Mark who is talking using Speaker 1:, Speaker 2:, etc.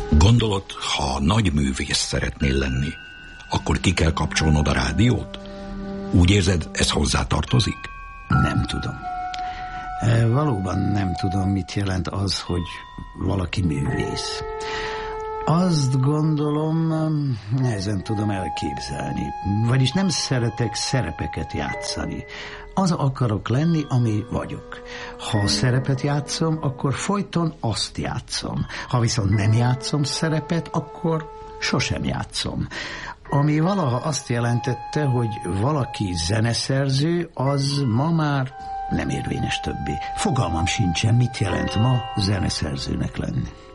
Speaker 1: Gondolod, ha nagy művész szeretnél lenni, akkor ki kell kapcsolnod a rádiót? Úgy érzed, ez hozzá tartozik?
Speaker 2: Nem tudom. Valóban nem tudom, mit jelent az, hogy valaki művész. Azt gondolom, nehezen tudom elképzelni. Vagyis nem szeretek szerepeket játszani. Az akarok lenni, ami vagyok. Ha szerepet játszom, akkor folyton azt játszom. Ha viszont nem játszom szerepet, akkor sosem játszom. Ami valaha azt jelentette, hogy valaki zeneszerző, az ma már nem érvényes többé. Fogalmam sincsen, mit jelent ma zeneszerzőnek lenni.